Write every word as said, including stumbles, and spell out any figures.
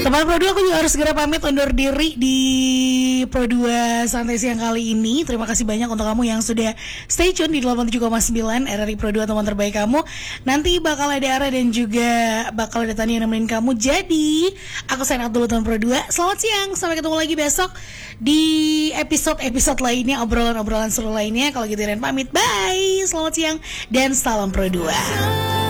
Teman Pro dua, aku juga harus segera pamit undur diri di Pro dua Santai Siang kali ini. Terima kasih banyak untuk kamu yang sudah stay tune di delapan puluh tujuh koma sembilan R R I Pro dua, teman terbaik kamu. Nanti bakal ada Ara dan juga bakal ada Tania yang nemenin kamu. Jadi aku sign out dulu teman Pro dua. Selamat siang, sampai ketemu lagi besok di episode-episode lainnya, obrolan-obrolan seru lainnya. Kalau gitu Ren pamit, bye. Selamat siang dan salam Pro dua.